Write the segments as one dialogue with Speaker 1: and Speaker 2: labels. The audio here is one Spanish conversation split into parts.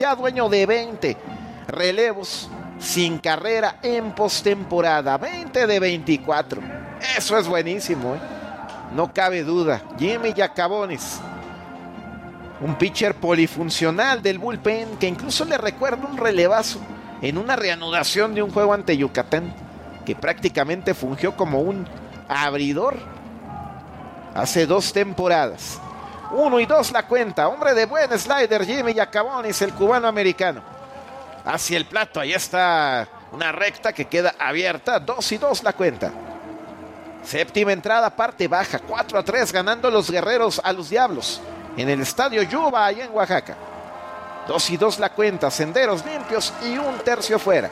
Speaker 1: ya dueño de 20 relevos sin carrera en postemporada, 20 de 24. Eso es buenísimo, no cabe duda. Jimmy Jacabonis, un pitcher polifuncional del bullpen que incluso le recuerda un relevazo en una reanudación de un juego ante Yucatán, que prácticamente fungió como un abridor hace 2 temporadas. 1-2 la cuenta. Hombre de buen slider, Jimmy Jacabonis, el cubano americano. Hacia el plato, ahí está una recta que queda abierta. 2-2 la cuenta. Séptima entrada, parte baja. 4-3 ganando los guerreros a los Diablos en el estadio Yuba, allá en Oaxaca. 2-2 la cuenta. Senderos limpios y 1/3 fuera.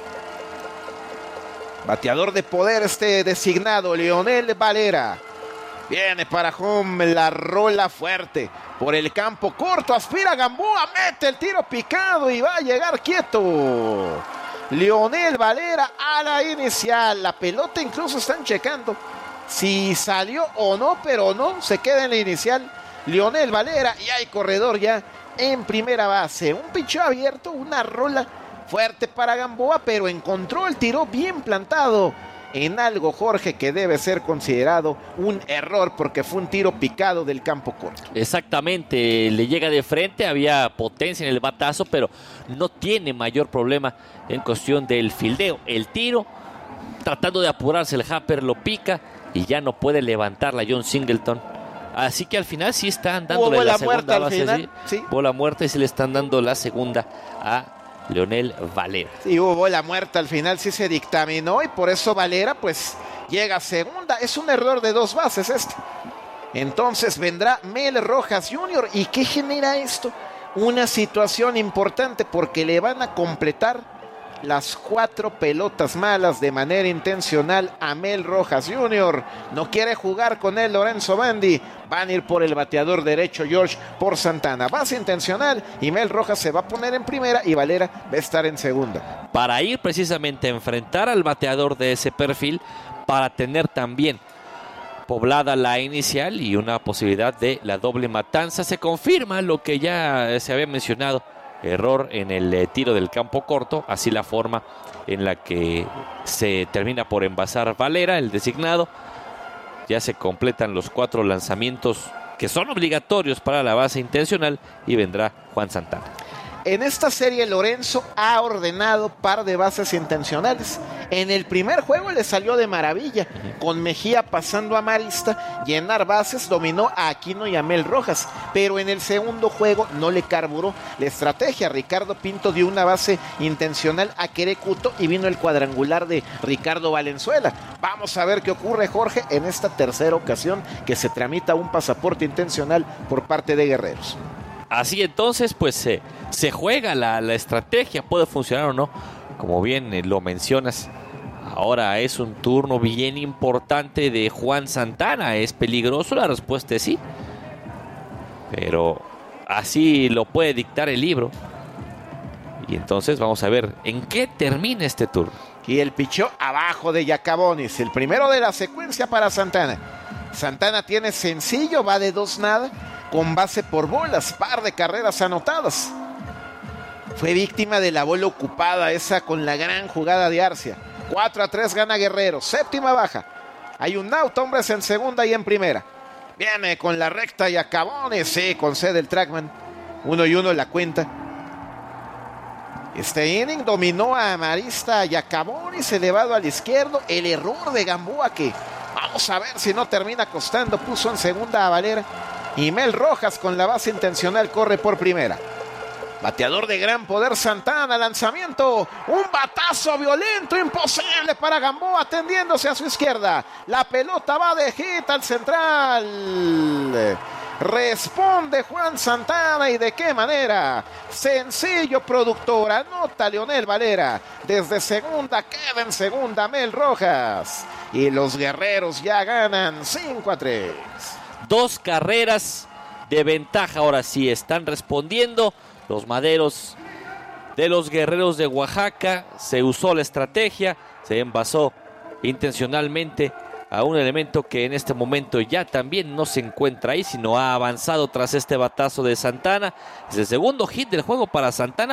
Speaker 1: Bateador de poder designado, Leonel Valera. Viene para home, la rola fuerte por el campo corto, aspira Gamboa, mete el tiro picado y va a llegar quieto. Leonel Valera a la inicial, la pelota incluso están checando si salió o no, pero no, se queda en la inicial Leonel Valera y hay corredor ya en primera base. Un picheo abierto, una rola fuerte para Gamboa, pero encontró el tiro bien plantado en algo, Jorge, que debe ser considerado un error porque fue un tiro picado del campo corto.
Speaker 2: Exactamente, le llega de frente, había potencia en el batazo, pero no tiene mayor problema en cuestión del fildeo. El tiro, tratando de apurarse, el Happer lo pica y ya no puede levantarla John Singleton. Así que al final sí están dándole la segunda base, sí. Bola muerta y se le están dando la segunda a Leonel Valera.
Speaker 1: Sí, hubo bola muerta al final, sí se dictaminó y por eso Valera pues llega a segunda. Es un error de 2 bases Entonces vendrá Mel Rojas Jr. ¿Y qué genera esto? Una situación importante porque le van a completar las 4 pelotas malas de manera intencional a Mel Rojas Jr. No quiere jugar con él Lorenzo Bandi. Van a ir por el bateador derecho George por Santana. Base intencional y Mel Rojas se va a poner en primera y Valera va a estar en segunda.
Speaker 2: Para ir precisamente a enfrentar al bateador de ese perfil, para tener también poblada la inicial y una posibilidad de la doble matanza. Se confirma lo que ya se había mencionado. Error en el tiro del campo corto, así la forma en la que se termina por envasar Valera, el designado. Ya se completan los 4 lanzamientos que son obligatorios para la base intencional y vendrá Juan Santana.
Speaker 1: En esta serie Lorenzo ha ordenado par de bases intencionales. En el primer juego le salió de maravilla, con Mejía pasando a Marista, llenar bases, dominó a Aquino y a Mel Rojas, pero en el segundo juego no le carburó la estrategia. Ricardo Pinto dio una base intencional a Querecuto y vino el cuadrangular de Ricardo Valenzuela. Vamos a ver qué ocurre, Jorge, en esta tercera ocasión que se tramita un pasaporte intencional por parte de Guerreros.
Speaker 2: Así entonces, pues se juega la estrategia, puede funcionar o no. Como bien lo mencionas, ahora es un turno bien importante de Juan Santana. ¿Es peligroso? La respuesta es sí. Pero así lo puede dictar el libro. Y entonces vamos a ver en qué termina este turno.
Speaker 1: Y el pichó abajo de Jacabonis, el primero de la secuencia para Santana. Santana tiene sencillo, va de 2-0. Con base por bolas, par de carreras anotadas. Fue víctima de la bola ocupada, esa con la gran jugada de Arcia. 4-3 gana Guerrero, séptima baja. Hay un out, hombres en segunda y en primera. Viene con la recta y Jacabonis, sí, concede el trackman. 1-1 la cuenta. Este inning dominó a Marista Jacabonis, elevado al izquierdo. El error de Gamboa que vamos a ver si no termina costando. Puso en segunda a Valera. Y Mel Rojas con la base intencional corre por primera. Bateador de gran poder Santana, lanzamiento, un batazo violento, imposible para Gamboa, tendiéndose a su izquierda. La pelota va de hit al central. Responde Juan Santana y de qué manera. Sencillo, productor, anota Leonel Valera. Desde segunda queda en segunda Mel Rojas. Y los Guerreros ya ganan 5-3.
Speaker 2: 2 carreras de ventaja, ahora sí están respondiendo los maderos de los Guerreros de Oaxaca. Se usó la estrategia, se envasó intencionalmente a un elemento que en este momento ya también no se encuentra ahí, sino ha avanzado tras este batazo de Santana. Es el segundo hit del juego para Santana.